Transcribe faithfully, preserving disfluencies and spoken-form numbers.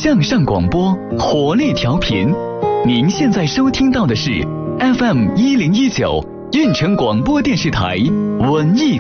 向上广播，活力调频。您现在收听到的是 F M 一零一九运城广播电视台文艺